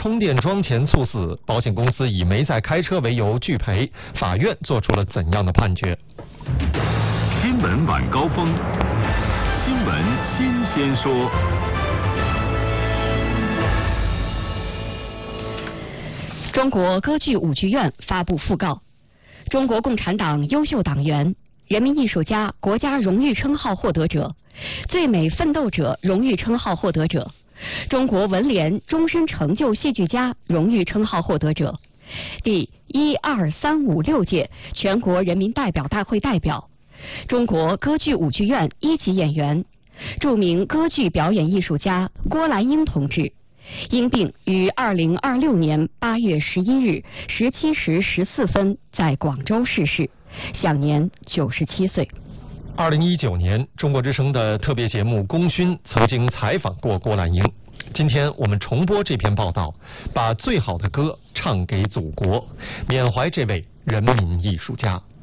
充电桩前猝死，保险公司以没在开车为由拒赔，法院做出了怎样的判决？ 新闻晚高峰，新闻新鲜说。 中国歌剧舞剧院发布讣告：中国共产党优秀党员、人民艺术家国家荣誉称号获得者、最美奋斗者荣誉称号获得者、中国文联终身成就戏剧家荣誉称号获得者、第12356届全国人民代表大会代表、中国歌剧舞剧院1级演员、著名歌剧表演艺术家郭兰英同志，因病于2026年8月11日17时14分在广州逝世，享年97岁。 2019年，中国之声的特别节目《功勋》曾经采访过郭兰英。今天我们重播这篇报道，把最好的歌唱给祖国，缅怀这位人民艺术家。